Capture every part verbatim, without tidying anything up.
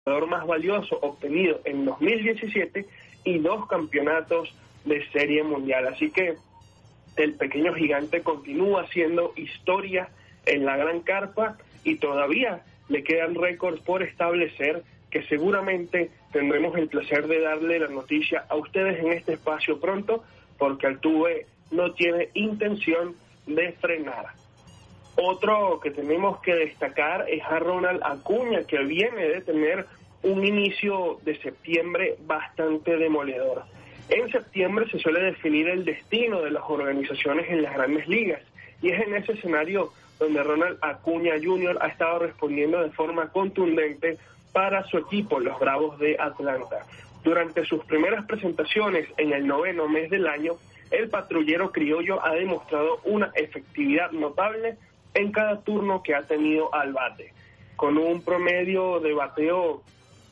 jugador más valioso obtenido en dos mil diecisiete y dos campeonatos de Serie Mundial. Así que el pequeño gigante continúa haciendo historia en la Gran Carpa y todavía le quedan récords por establecer que seguramente tendremos el placer de darle la noticia a ustedes en este espacio pronto, porque Altuve no tiene intención de frenar. Otro que tenemos que destacar es a Ronald Acuña, que viene de tener un inicio de septiembre bastante demoledor. En septiembre se suele definir el destino de las organizaciones en las grandes ligas, y es en ese escenario donde Ronald Acuña junior ha estado respondiendo de forma contundente para su equipo, los Bravos de Atlanta. Durante sus primeras presentaciones en el noveno mes del año, el patrullero criollo ha demostrado una efectividad notable en cada turno que ha tenido al bate. Con un promedio de bateo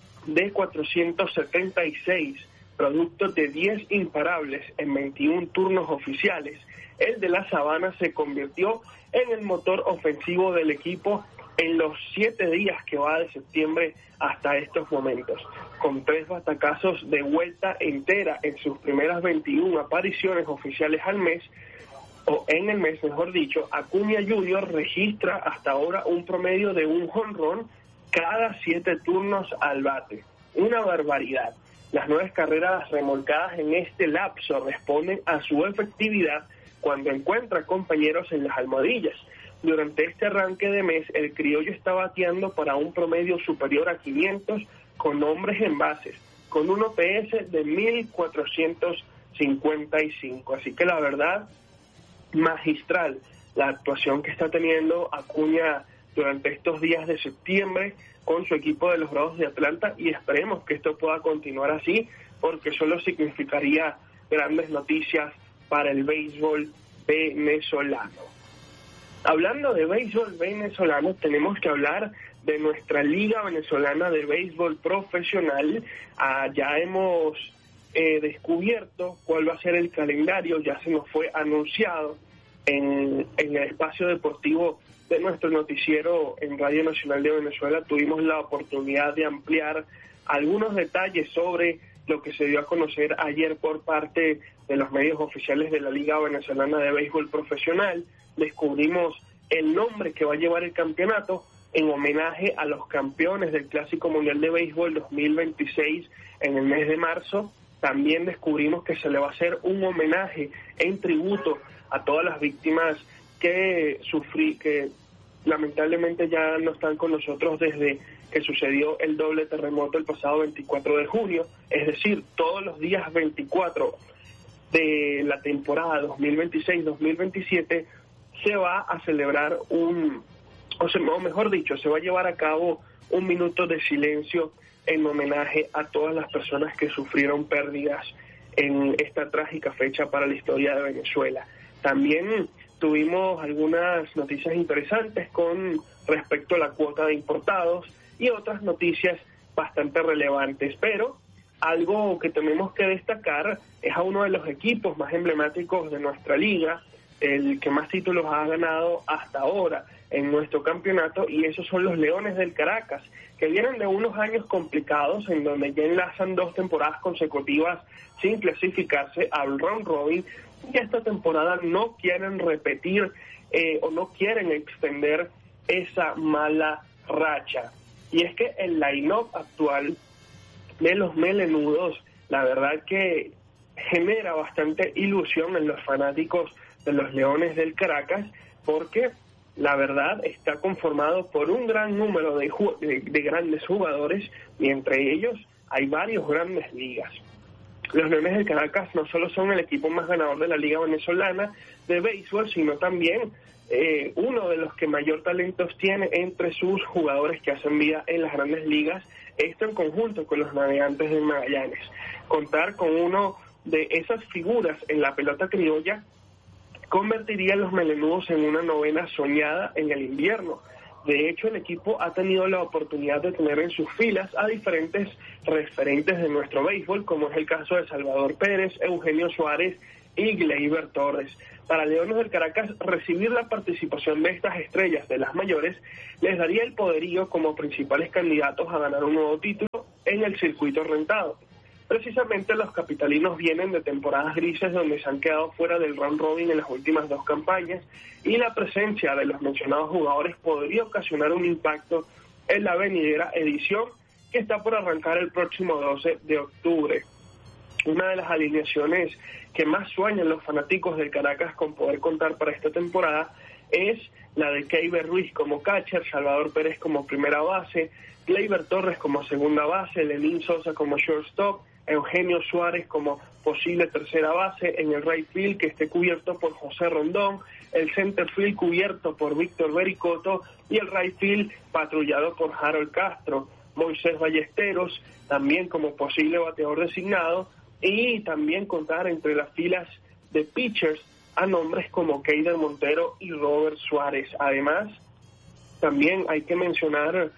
de cuatrocientos setenta y seis, producto de diez imparables en veintiún turnos oficiales, el de la Sabana se convirtió en el motor ofensivo del equipo en los siete días que va de septiembre hasta estos momentos. Con tres batacazos de vuelta entera en sus primeras veintiuna apariciones oficiales al mes, o en el mes mejor dicho, Acuña junior registra hasta ahora un promedio de un jonrón cada siete turnos al bate. Una barbaridad. Las nueve carreras remolcadas en este lapso responden a su efectividad cuando encuentra compañeros en las almohadillas. Durante este arranque de mes, el criollo está bateando para un promedio superior a quinientos con hombres en bases, con un O P S de mil cuatrocientos cincuenta y cinco. Así que la verdad, magistral la actuación que está teniendo Acuña durante estos días de septiembre con su equipo de los Bravos de Atlanta, y esperemos que esto pueda continuar así, porque solo significaría grandes noticias para el béisbol venezolano. Hablando de béisbol venezolano, tenemos que hablar de nuestra Liga Venezolana de Béisbol Profesional. Ah, ya hemos eh, descubierto cuál va a ser el calendario, ya se nos fue anunciado en, en el espacio deportivo de nuestro noticiero en Radio Nacional de Venezuela. Tuvimos la oportunidad de ampliar algunos detalles sobre lo que se dio a conocer ayer por parte de los medios oficiales de la Liga Venezolana de Béisbol Profesional. Descubrimos el nombre que va a llevar el campeonato en homenaje a los campeones del Clásico Mundial de Béisbol dos mil veintiséis en el mes de marzo. También descubrimos que se le va a hacer un homenaje en tributo a todas las víctimas que sufrí, que lamentablemente ya no están con nosotros desde que sucedió el doble terremoto el pasado veinticuatro de junio, es decir, todos los días veinticuatro de la temporada dos mil veintiséis dos mil veintisiete se va a celebrar un, o, sea, o mejor dicho, se va a llevar a cabo un minuto de silencio en homenaje a todas las personas que sufrieron pérdidas en esta trágica fecha para la historia de Venezuela. También tuvimos algunas noticias interesantes con respecto a la cuota de importados y otras noticias bastante relevantes, pero algo que tenemos que destacar es a uno de los equipos más emblemáticos de nuestra liga, el que más títulos ha ganado hasta ahora en nuestro campeonato, y esos son los Leones del Caracas, que vienen de unos años complicados en donde ya enlazan dos temporadas consecutivas sin clasificarse al round robin, y esta temporada no quieren repetir eh, o no quieren extender esa mala racha. Y es que el line-up actual de los melenudos, la verdad que genera bastante ilusión en los fanáticos de los Leones del Caracas, porque la verdad está conformado por un gran número de, de, de grandes jugadores, y entre ellos hay varios grandes ligas. Los Leones del Caracas no solo son el equipo más ganador de la Liga Venezolana de Béisbol, sino también eh, uno de los que mayor talentos tiene entre sus jugadores que hacen vida en las grandes ligas, esto en conjunto con los Navegantes del Magallanes. Contar con uno de esas figuras en la pelota criolla convertiría a los melenudos en una novena soñada en el invierno. De hecho, el equipo ha tenido la oportunidad de tener en sus filas a diferentes referentes de nuestro béisbol, como es el caso de Salvador Pérez, Eugenio Suárez y Gleyber Torres. Para Leones del Caracas, recibir la participación de estas estrellas de las mayores les daría el poderío como principales candidatos a ganar un nuevo título en el circuito rentado. Precisamente los capitalinos vienen de temporadas grises donde se han quedado fuera del round robin en las últimas dos campañas, y la presencia de los mencionados jugadores podría ocasionar un impacto en la venidera edición que está por arrancar el próximo doce de octubre. Una de las alineaciones que más sueñan los fanáticos del Caracas con poder contar para esta temporada es la de Keiber Ruiz como catcher, Salvador Pérez como primera base, Gleyber Torres como segunda base, Lenín Sosa como shortstop, Eugenio Suárez como posible tercera base, en el right field que esté cubierto por José Rondón, el center field cubierto por Víctor Bericoto y el right field patrullado por Harold Castro, Moisés Ballesteros también como posible bateador designado, y también contar entre las filas de pitchers a nombres como Keider Montero y Robert Suárez. Además, también hay que mencionar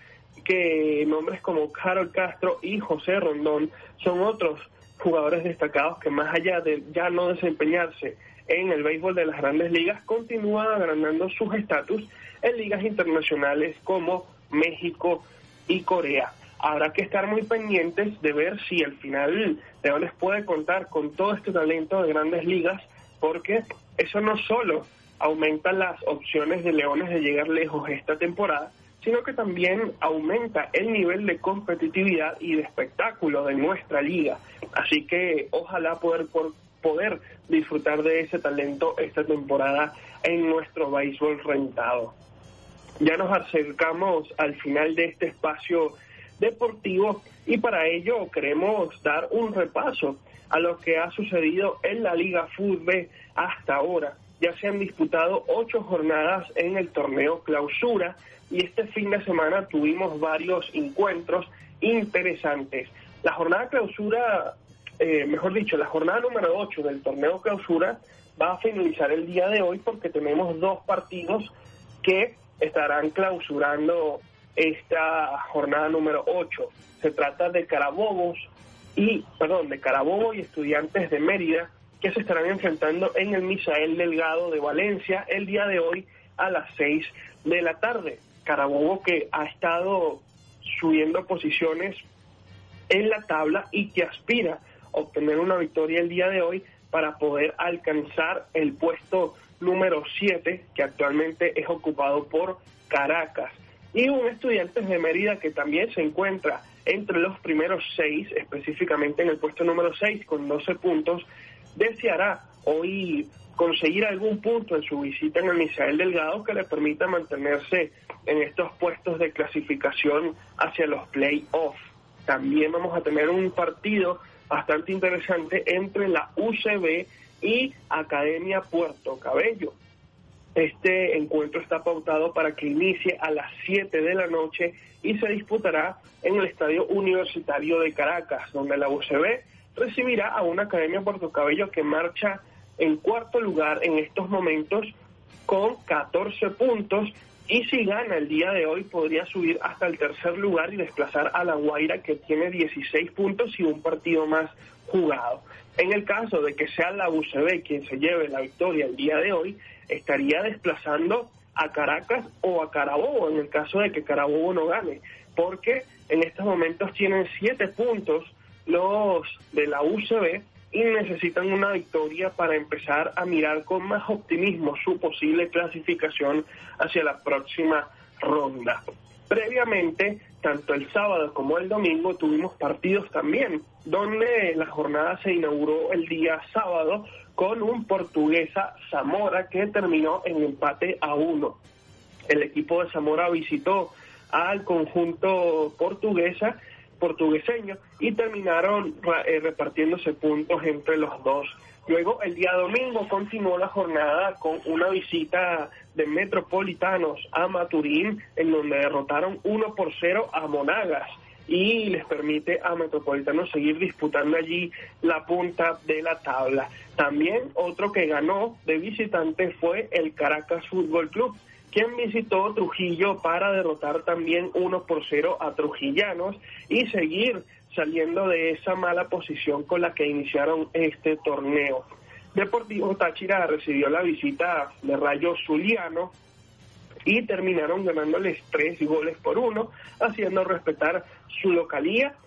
que nombres como Harold Castro y José Rondón son otros jugadores destacados que, más allá de ya no desempeñarse en el béisbol de las grandes ligas, continúan agrandando sus estatus en ligas internacionales como México y Corea. Habrá que estar muy pendientes de ver si al final Leones puede contar con todo este talento de grandes ligas, porque eso no solo aumenta las opciones de Leones de llegar lejos esta temporada, sino que también aumenta el nivel de competitividad y de espectáculo de nuestra liga. Así que ojalá poder, por, poder disfrutar de ese talento esta temporada en nuestro béisbol rentado. Ya nos acercamos al final de este espacio deportivo y para ello queremos dar un repaso a lo que ha sucedido en la Liga Fútbol hasta ahora. Ya se han disputado ocho jornadas en el torneo Clausura y este fin de semana tuvimos varios encuentros interesantes. La jornada Clausura, eh, mejor dicho, la jornada número ocho del torneo Clausura va a finalizar el día de hoy porque tenemos dos partidos que estarán clausurando esta jornada número ocho. Se trata de Carabobos y, perdón, de Carabobo y Estudiantes de Mérida, que se estarán enfrentando en el Misael Delgado de Valencia el día de hoy a las seis de la tarde. Carabobo que ha estado subiendo posiciones en la tabla y que aspira a obtener una victoria el día de hoy para poder alcanzar el puesto número siete, que actualmente es ocupado por Caracas. Y un Estudiantes de Mérida que también se encuentra entre los primeros seis, específicamente en el puesto número seis con doce puntos, deseará hoy conseguir algún punto en su visita en el Misael Delgado que le permita mantenerse en estos puestos de clasificación hacia los play-off. También vamos a tener un partido bastante interesante entre la U C B y Academia Puerto Cabello. Este encuentro está pautado para que inicie a las siete de la noche y se disputará en el Estadio Universitario de Caracas, donde la U C B recibirá a una Academia Puerto Cabello que marcha en cuarto lugar en estos momentos con catorce puntos, y si gana el día de hoy podría subir hasta el tercer lugar y desplazar a La Guaira, que tiene dieciséis puntos y un partido más jugado. En el caso de que sea la U C B quien se lleve la victoria el día de hoy, estaría desplazando a Caracas o a Carabobo en el caso de que Carabobo no gane, porque en estos momentos tienen siete puntos los de la U C B y necesitan una victoria para empezar a mirar con más optimismo su posible clasificación hacia la próxima ronda. Previamente, tanto el sábado como el domingo tuvimos partidos también, donde la jornada se inauguró el día sábado con un Portuguesa Zamora que terminó en empate a uno. El equipo de Zamora visitó al conjunto portuguesa, portugueseño y terminaron eh, repartiéndose puntos entre los dos. Luego, el día domingo continuó la jornada con una visita de Metropolitanos a Maturín, en donde derrotaron uno por cero a Monagas y les permite a Metropolitanos seguir disputando allí la punta de la tabla. También otro que ganó de visitante fue el Caracas Fútbol Club, quien visitó Trujillo para derrotar también uno por cero a Trujillanos y seguir saliendo de esa mala posición con la que iniciaron este torneo. Deportivo Táchira recibió la visita de Rayo Zuliano y terminaron ganándoles tres goles por uno, haciendo respetar su localía